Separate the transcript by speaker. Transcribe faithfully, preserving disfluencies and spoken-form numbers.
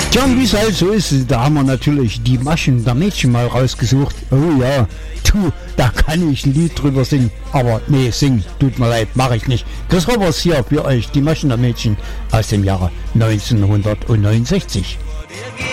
Speaker 1: Tja, und wie es halt so ist, da haben wir natürlich die Maschen der Mädchen mal rausgesucht. Oh ja, du, da kann ich ein Lied drüber singen. Aber nee, singen, tut mir leid, mache ich nicht. Chris Roberts hier für euch, die Maschen der Mädchen aus dem Jahre neunzehnhundertneunundsechzig.